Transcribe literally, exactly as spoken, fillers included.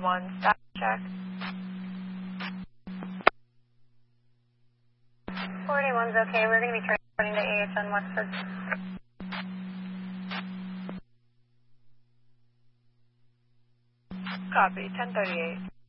one, staff check. forty-one's okay. We're going to be transporting to A H N Westford. Copy, ten thirty-eight.